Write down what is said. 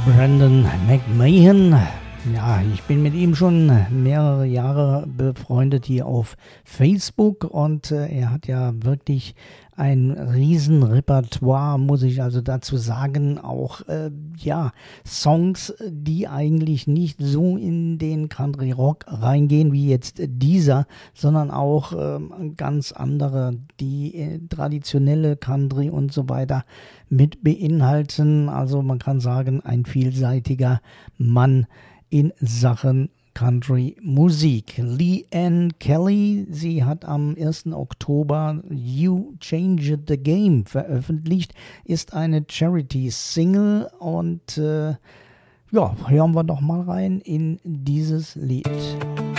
Brandon McMahon. Ja, ich bin mit ihm schon mehrere Jahre befreundet hier auf Facebook und er hat ja wirklich ein Riesenrepertoire, muss ich also dazu sagen, auch Songs, die eigentlich nicht so in den Country Rock reingehen wie jetzt dieser, sondern auch ganz andere, die traditionelle Country und so weiter mit beinhalten. Also man kann sagen, ein vielseitiger Mann in Sachen Country-Musik. Leanne Kelly, sie hat am 1. Oktober You Changed the Game veröffentlicht, ist eine Charity-Single und hören wir doch mal rein in dieses Lied.